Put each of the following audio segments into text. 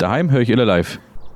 Daheim höre ich Iller live.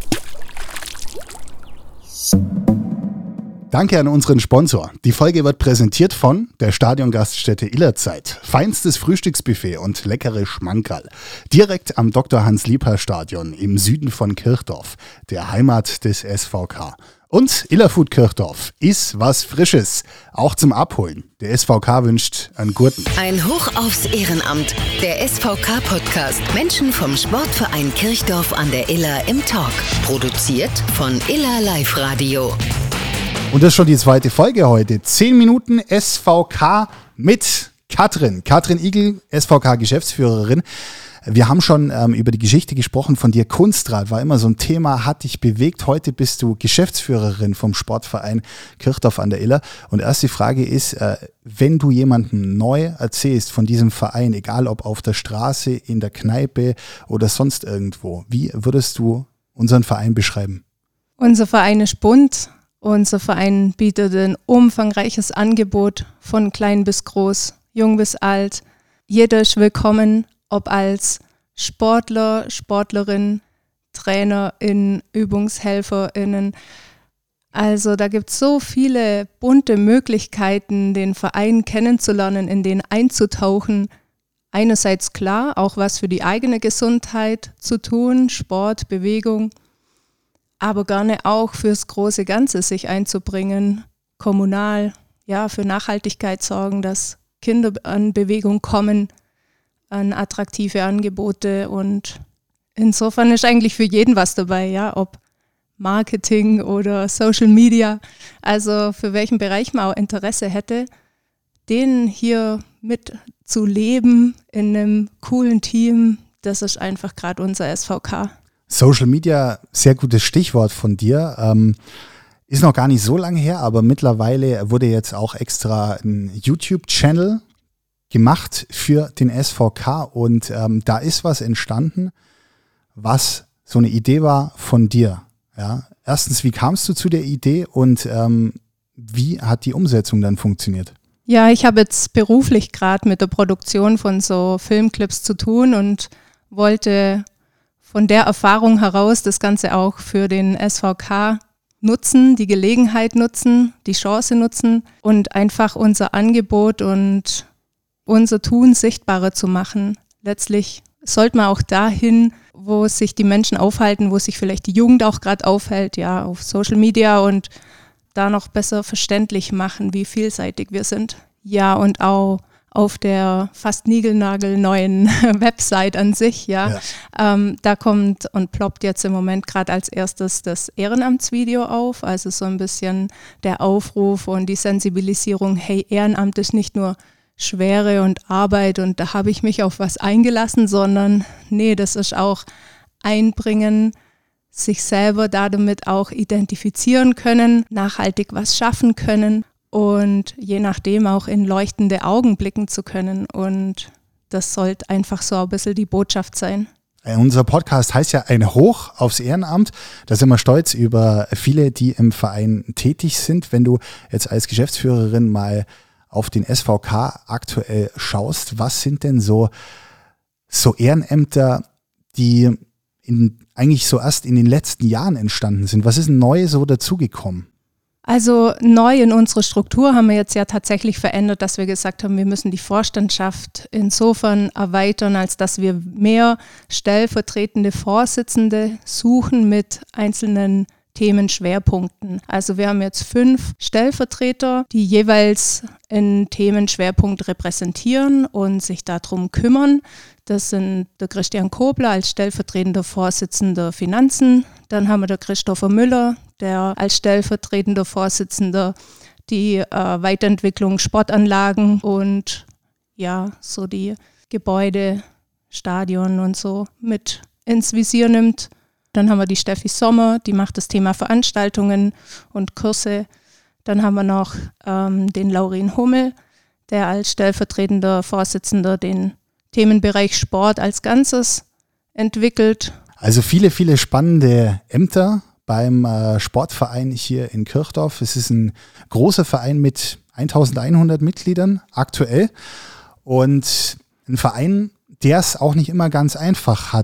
Danke an unseren Sponsor. Die Folge wird präsentiert von der Stadiongaststätte Illerzeit. Feinstes Frühstücksbuffet und leckere Schmankerl. Direkt am Dr. Hans-Liebherr-Stadion im Süden von Kirchdorf, der Heimat des SVK. Und Illerfood Kirchdorf ist was Frisches, auch zum Abholen. Der SVK wünscht einen guten. Ein Hoch aufs Ehrenamt. Der SVK-Podcast. Menschen vom Sportverein Kirchdorf an der Iller im Talk. Produziert von Iller Live Radio. Und das ist schon die zweite Folge heute. 10 Minuten SVK mit Katrin. Katrin Igel, SVK-Geschäftsführerin. Wir haben schon über die Geschichte gesprochen von dir. Kunstrad war immer so ein Thema, hat dich bewegt. Heute bist du Geschäftsführerin vom Sportverein Kirchdorf an der Iller. Und erst die Frage ist, wenn du jemandem neu erzählst von diesem Verein, egal ob auf der Straße, in der Kneipe oder sonst irgendwo, wie würdest du unseren Verein beschreiben? Unser Verein ist bunt. Unser Verein bietet ein umfangreiches Angebot von klein bis groß, jung bis alt. Jeder ist willkommen, ob als Sportler, Sportlerin, TrainerInnen, ÜbungshelferInnen. Also da gibt es so viele bunte Möglichkeiten, den Verein kennenzulernen, in den einzutauchen. Einerseits klar, auch was für die eigene Gesundheit zu tun, Sport, Bewegung, aber gerne auch fürs große Ganze sich einzubringen, kommunal, ja, für Nachhaltigkeit sorgen, dass Kinder an Bewegung kommen, an attraktive Angebote, und insofern ist eigentlich für jeden was dabei, ja, ob Marketing oder Social Media, also für welchen Bereich man auch Interesse hätte, den hier mitzuleben in einem coolen Team, das ist einfach gerade unser SVK. Social Media, sehr gutes Stichwort von dir. Ist noch gar nicht so lange her, aber mittlerweile wurde jetzt auch extra ein YouTube-Channel gemacht für den SVK, und da ist was entstanden, was so eine Idee war von dir. Ja? Erstens, wie kamst du zu der Idee, und wie hat die Umsetzung dann funktioniert? Ja, ich habe jetzt beruflich gerade mit der Produktion von so Filmclips zu tun und wollte von der Erfahrung heraus das Ganze auch für den SVK nutzen, die Gelegenheit nutzen, die Chance nutzen und einfach unser Angebot und unser Tun sichtbarer zu machen. Letztlich sollte man auch dahin, wo sich die Menschen aufhalten, wo sich vielleicht die Jugend auch gerade aufhält, ja, auf Social Media, und da noch besser verständlich machen, wie vielseitig wir sind. Ja, und auch auf der fast niegelnagelneuen Website an sich, ja. Da kommt und ploppt jetzt im Moment gerade als erstes das Ehrenamtsvideo auf, also so ein bisschen der Aufruf und die Sensibilisierung, hey, Ehrenamt ist nicht nur Schwere und Arbeit und da habe ich mich auf was eingelassen, sondern nee, das ist auch einbringen, sich selber damit auch identifizieren können, nachhaltig was schaffen können und je nachdem auch in leuchtende Augen blicken zu können, und das sollte einfach so ein bisschen die Botschaft sein. Unser Podcast heißt ja ein Hoch aufs Ehrenamt. Da sind wir stolz über viele, die im Verein tätig sind. Wenn du jetzt als Geschäftsführerin mal auf den SVK aktuell schaust, was sind denn so Ehrenämter, die eigentlich so erst in den letzten Jahren entstanden sind? Was ist neu so dazugekommen? Also neu in unserer Struktur haben wir jetzt ja tatsächlich verändert, dass wir gesagt haben, wir müssen die Vorstandschaft insofern erweitern, als dass wir mehr stellvertretende Vorsitzende suchen mit einzelnen Themenschwerpunkten. Also wir haben jetzt 5 Stellvertreter, die jeweils einen Themenschwerpunkt repräsentieren und sich darum kümmern. Das sind der Christian Kobler als stellvertretender Vorsitzender Finanzen. Dann haben wir der Christopher Müller, der als stellvertretender Vorsitzender die Weiterentwicklung Sportanlagen und ja, so die Gebäude, Stadion und so mit ins Visier nimmt. Dann haben wir die Steffi Sommer, die macht das Thema Veranstaltungen und Kurse. Dann haben wir noch den Laurin Hummel, der als stellvertretender Vorsitzender den Themenbereich Sport als Ganzes entwickelt. Also viele, viele spannende Ämter beim Sportverein hier in Kirchdorf. Es ist ein großer Verein mit 1100 Mitgliedern aktuell und ein Verein, der es auch nicht immer ganz einfach hatte.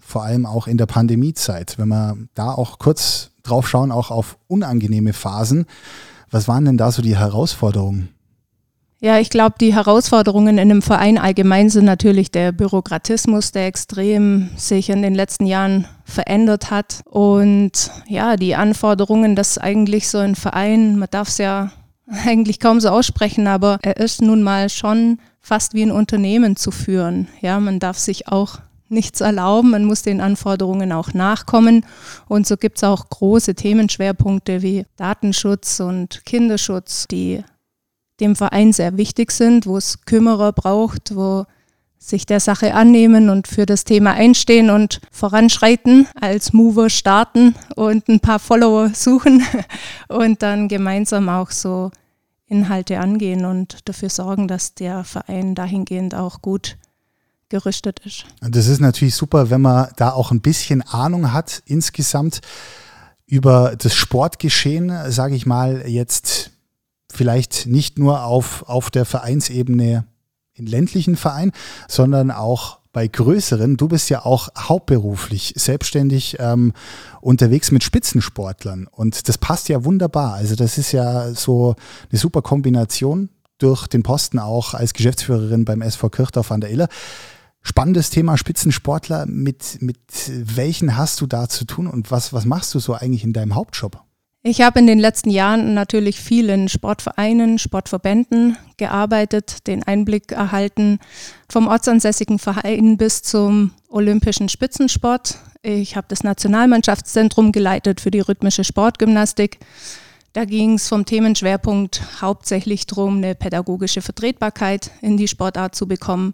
vor allem auch in der Pandemiezeit. Wenn wir da auch kurz drauf schauen, auch auf unangenehme Phasen, was waren denn da so die Herausforderungen? Ja, ich glaube, die Herausforderungen in einem Verein allgemein sind natürlich der Bürokratismus, der extrem sich in den letzten Jahren verändert hat. Und ja, die Anforderungen, dass eigentlich so ein Verein, man darf es ja eigentlich kaum so aussprechen, aber er ist nun mal schon fast wie ein Unternehmen zu führen. Ja, man darf sich auch nichts erlauben, man muss den Anforderungen auch nachkommen. Und so gibt es auch große Themenschwerpunkte wie Datenschutz und Kinderschutz, die dem Verein sehr wichtig sind, wo es Kümmerer braucht, wo sich der Sache annehmen und für das Thema einstehen und voranschreiten, als Mover starten und ein paar Follower suchen und dann gemeinsam auch so Inhalte angehen und dafür sorgen, dass der Verein dahingehend auch gut gerüstet ist. Das ist natürlich super, wenn man da auch ein bisschen Ahnung hat insgesamt über das Sportgeschehen, sage ich mal, jetzt vielleicht nicht nur auf der Vereinsebene in ländlichen Vereinen, sondern auch bei größeren. Du bist ja auch hauptberuflich selbstständig unterwegs mit Spitzensportlern und das passt ja wunderbar. Also das ist ja so eine super Kombination durch den Posten auch als Geschäftsführerin beim SV Kirchdorf an der Iller. Spannendes Thema Spitzensportler. Mit welchen hast du da zu tun und was machst du so eigentlich in deinem Hauptjob? Ich habe in den letzten Jahren natürlich viel in Sportvereinen, Sportverbänden gearbeitet, den Einblick erhalten vom ortsansässigen Verein bis zum olympischen Spitzensport. Ich habe das Nationalmannschaftszentrum geleitet für die rhythmische Sportgymnastik. Da ging es vom Themenschwerpunkt hauptsächlich darum, eine pädagogische Vertretbarkeit in die Sportart zu bekommen.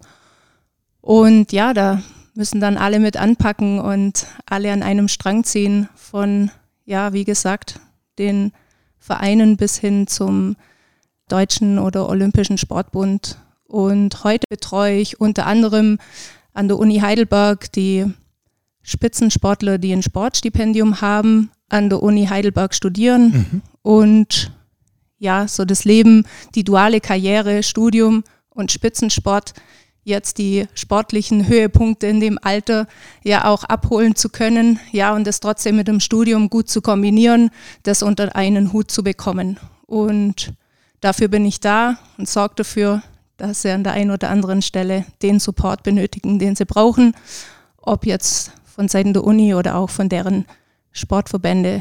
Und ja, da müssen dann alle mit anpacken und alle an einem Strang ziehen von, ja, wie gesagt, den Vereinen bis hin zum Deutschen oder Olympischen Sportbund. Und heute betreue ich unter anderem an der Uni Heidelberg die Spitzensportler, die ein Sportstipendium haben, an der Uni Heidelberg studieren und ja, so das Leben, die duale Karriere, Studium und Spitzensport, jetzt die sportlichen Höhepunkte in dem Alter ja auch abholen zu können, ja, und das trotzdem mit dem Studium gut zu kombinieren, das unter einen Hut zu bekommen. Und dafür bin ich da und sorge dafür, dass sie an der einen oder anderen Stelle den Support benötigen, den sie brauchen, ob jetzt von Seiten der Uni oder auch von deren Sportverbände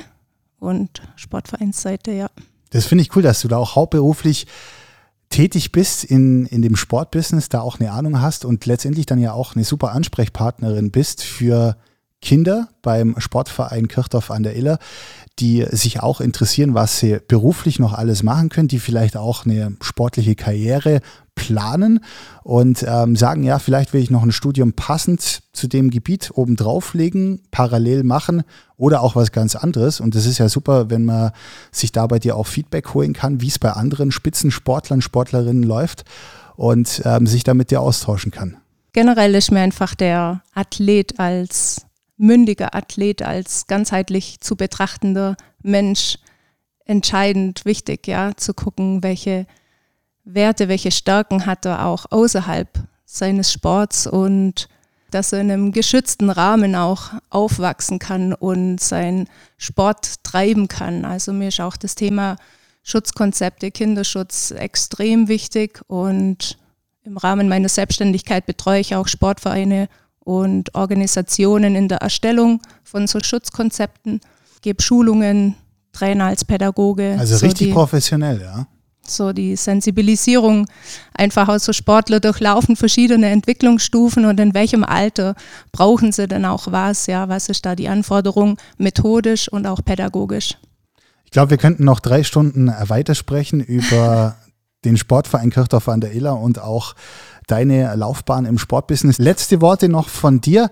und Sportvereinsseite, ja. Das finde ich cool, dass du da auch hauptberuflich tätig bist in dem Sportbusiness, da auch eine Ahnung hast und letztendlich dann ja auch eine super Ansprechpartnerin bist für Kinder beim Sportverein Kirchdorf an der Iller, die sich auch interessieren, was sie beruflich noch alles machen können, die vielleicht auch eine sportliche Karriere planen und sagen, ja, vielleicht will ich noch ein Studium passend zu dem Gebiet obendrauf legen, parallel machen oder auch was ganz anderes. Und das ist ja super, wenn man sich da bei dir auch Feedback holen kann, wie es bei anderen Spitzensportlern, Sportlerinnen läuft und sich da mit dir austauschen kann. Generell ist mir einfach der Athlet als mündiger Athlet, als ganzheitlich zu betrachtender Mensch entscheidend wichtig, ja, zu gucken, welche Werte, welche Stärken hat er auch außerhalb seines Sports und dass er in einem geschützten Rahmen auch aufwachsen kann und seinen Sport treiben kann. Also mir ist auch das Thema Schutzkonzepte, Kinderschutz extrem wichtig und im Rahmen meiner Selbstständigkeit betreue ich auch Sportvereine und Organisationen in der Erstellung von so Schutzkonzepten, gebe Schulungen, Trainer als Pädagoge. Also so richtig professionell, ja. So die Sensibilisierung, einfach auch so Sportler durchlaufen verschiedene Entwicklungsstufen und in welchem Alter brauchen sie denn auch was, ja, was ist da die Anforderung, methodisch und auch pädagogisch. Ich glaube, wir könnten noch 3 Stunden weitersprechen über den Sportverein Kirchdorf an der Iller und auch deine Laufbahn im Sportbusiness. Letzte Worte noch von dir.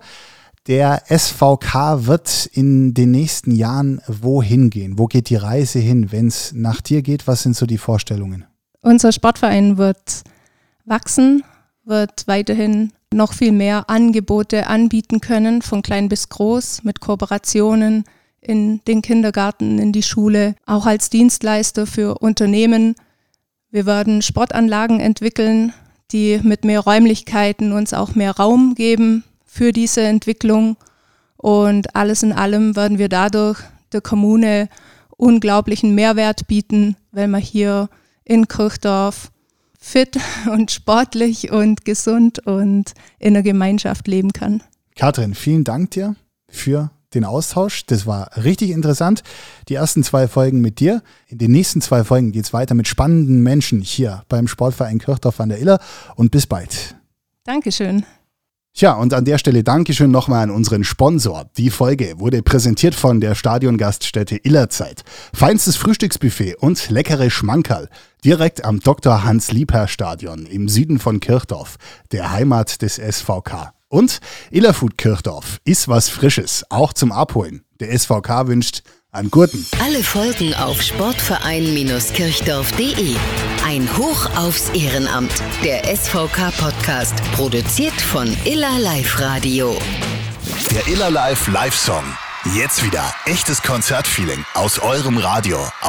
Der SVK wird in den nächsten Jahren wohin gehen? Wo geht die Reise hin, wenn es nach dir geht? Was sind so die Vorstellungen? Unser Sportverein wird wachsen, wird weiterhin noch viel mehr Angebote anbieten können, von klein bis groß, mit Kooperationen in den Kindergarten, in die Schule, auch als Dienstleister für Unternehmen. Wir werden Sportanlagen entwickeln, die mit mehr Räumlichkeiten uns auch mehr Raum geben für diese Entwicklung Und alles in allem werden wir dadurch der Kommune unglaublichen Mehrwert bieten, weil man hier in Kirchdorf fit und sportlich und gesund und in der Gemeinschaft leben kann. Katrin, vielen Dank dir für den Austausch. Das war richtig interessant. Die ersten 2 Folgen mit dir. In den nächsten 2 Folgen geht es weiter mit spannenden Menschen hier beim Sportverein Kirchdorf an der Iller. Und bis bald. Dankeschön. Ja, und an der Stelle Dankeschön nochmal an unseren Sponsor. Die Folge wurde präsentiert von der Stadiongaststätte Illerzeit. Feinstes Frühstücksbuffet und leckere Schmankerl. Direkt am Dr. Hans-Liebherr-Stadion im Süden von Kirchdorf, der Heimat des SVK. Und Illerfood Kirchdorf ist was Frisches, auch zum Abholen. Der SVK wünscht an Gurten. Alle Folgen auf sportverein-kirchdorf.de. Ein Hoch aufs Ehrenamt. Der SVK-Podcast, produziert von Iller Live Radio. Der Iller Live Live-Song. Jetzt wieder echtes Konzertfeeling aus eurem Radio